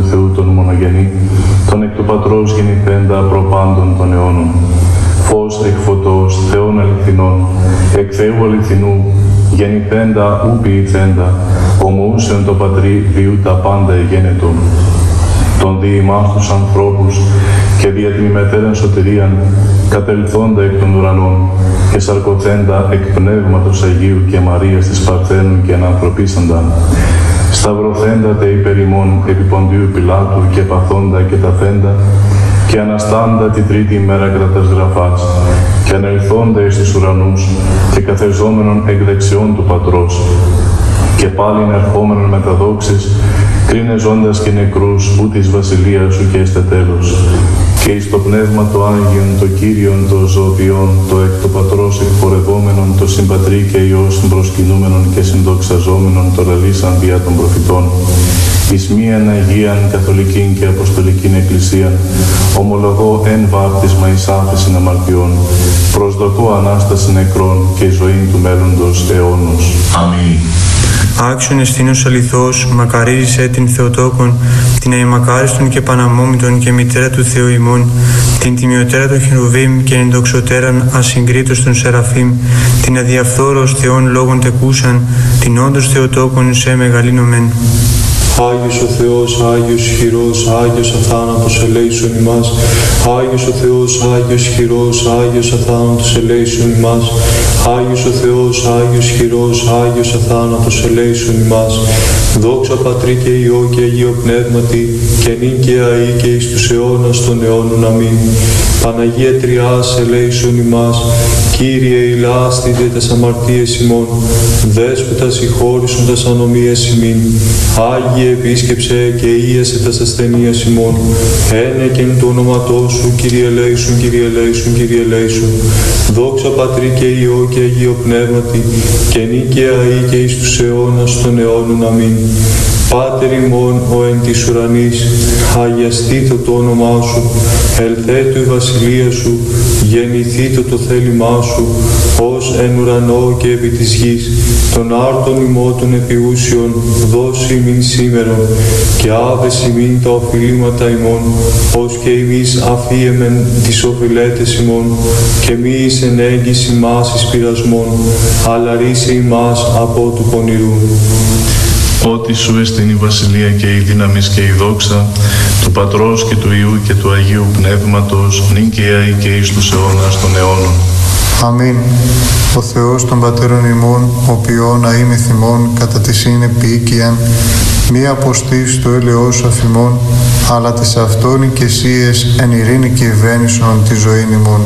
Θεού τον μονογενή, τον εκ του Πατρός γεννηθέντα προπάντων των αιώνων. Φως εκ φωτός, Θεόν αληθινών, εκ Θεού αληθινού, γεννηθέντα ου ποιηθέντα, ομοούσεων το Πατρί διού τα πάντα εγένετο. Τον δι' ημάς τους ανθρώπους και δια την ημετέραν σωτηρίαν, κατελθόντα εκ των ουρανών και σαρκοθέντα εκ Πνεύματος Αγίου και Μαρίας της Παρθένου και ανανθρωπίσαντα, σταυρωθέντα τε υπερ ημών επί Ποντίου Πιλάτου και παθόντα και ταφέντα, και αναστάντα τη τρίτη ημέρα κατά τας γραφάς, και ανελθόντα εις τους ουρανούς και καθεζόμενον εκ δεξιών του Πατρός, και πάλιν ερχόμενον με τα δόξης, κρίνε ζώντας και νεκρούς, ού της βασιλείας σου και εστε τέλος. Και εις το Πνεύμα το Άγιον, το Κύριον, το ζωοποιόν, το εκ το Πατρός εκπορευόμενον, το Συμπατρί και Υιός προσκυνούμενον και συνδοξαζόμενον, το λαλήσαν δια των προφητών. Εις μίαν Αγίαν, Καθολικήν και Αποστολικήν Εκκλησίαν, ομολογώ εν βάπτισμα εις άφεσιν αμαρτιών, προσδοκώ Ανάσταση νεκρών και ζωή του μέλλοντος αιώνος. Αμήν. Άξιον εστίνος αληθώς, μακαρίζεσαι την Θεοτόκον, την αημακάριστον και παναμόμητον και μητέρα του Θεού ημών, την τιμιωτέρα των Χερουβίμ και ενδοξωτέραν ασυγκρίτως των Σεραφείμ, την αδιαφθόρος Θεών λόγων τεκούσαν, την όντως Θεοτόκον σε μεγαλύνομεν. Άγιος ο Θεός, Άγιος χειρός, Άγιος αθάνατος ελέησον ημάς. Άγιος ο Θεός, Άγιος χειρός, Άγιος αθάνατος ελέησον ημάς. Άγιος ο Θεός, Άγιος χειρός, Άγιος αθάνατος ελέησον ημάς. Δόξα Πατρί και Υιό και Αγίο Πνεύματι, και νυν και αεί και εις τους αιώνας των αιώνων. Αμήν. Παναγία Τριάς ελέησον ημάς. Κύριε ηλάστητε τας αμαρτίες ημών, Δέσποτα συγχώρησον τας ανομίες ημίν. Άγιε επίσκεψε και ίασε τας ασθενείας ημών. Ένεκεν το όνοματό σου, Κύριε ελέησον, Κύριε ελέησον, Κύριε ελέησον. Δόξα Πατρί και Υιό και Αγίο Πνεύματι, και νυν και αεί και εις τους αιώνας των αιώνων. Αμήν. Πάτερ ημών ο εν της ουρανής, αγιαστήτω το όνομά σου, ελθέτω η βασιλεία σου, γεννηθήτω το θέλημά σου, ως εν ουρανό και επί της γης, των άρτων ημών των επιούσιων, δώσει ημίν σήμερον, και άβες ημίν τα οφειλήματα ημών, ως και εμείς αφίεμεν τις οφειλέτες ημών, και μη εις εν έγκυση μας εις πειρασμών, αλλά ρίσε ημάς από του πονηρού. Ότι σου εστιν η βασιλεία και η δύναμις και η δόξα του Πατρός και του Υιού και του Αγίου Πνεύματος, νυν και αεί και εις τους αιώνας των αιώνων. Αμήν. Ο Θεός των Πατέρων ημών, ο ποιόν αείμαι θυμών, κατά τη είναι ποιήκιαν, μη αποστείς το έλεος σου αφημών, αλλά τις αυτόν οικεσίες εν ειρήνη και ευαίνησον τη ζωή ημών.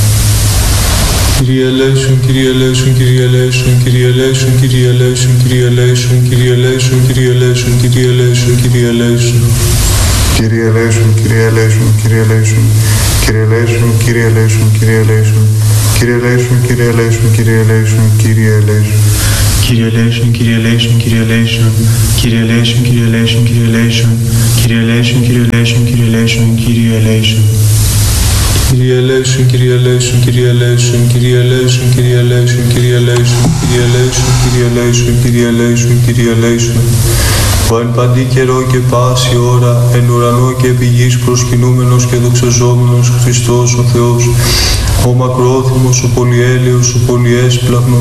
Κύριε ελέησον, Κύριε ελέησον, Κύριε ελέησον, Κύριε ελέησον, Κύριε ελέησον, Κύριε ελέησον, Κύριε ελέησον, Κύριε ελέησον, Κύριε ελέησον, Κύριε ελέησον. Κύριε ελέησον, Κύριε ελέησον, Κύριε ελέησον, Κύριε ελέησον, Κύριε ελέησον, Κύριε ελέησον, Κύριε ελέησον, Κύριε ελέησον, Κύριε ελέησον, Κύριε ελέησον. Κύριε ελέησον, Κύριε ελέησον, Κύριε ελέησον, Κύριε ελέησον, Κύριε ελέησον, Κύριε ελέησον, Κύριε ελέησον, Κύριε ελέησον, Κύριε ελέησον, Κύριε ελέησον. Κύριε ελέησον, Κύριε ελέησον, Κύριε ελέησον, Κύριε ελέησον, Κύριε ελέησον, Κύριε ελέησον, Κύριε ελέησον, Κύριε ελέησον, Κύριε ελέησον, Κύριε ελέησον. Ο εν παντή καιρό και πάση ώρα, εν ουρανό και επί γης προσκυνούμενος και δοξαζόμενος Χριστός ο Θεός, ο μακρόθυμος, ο πολυέλεος, ο πολυέσπλαχνος,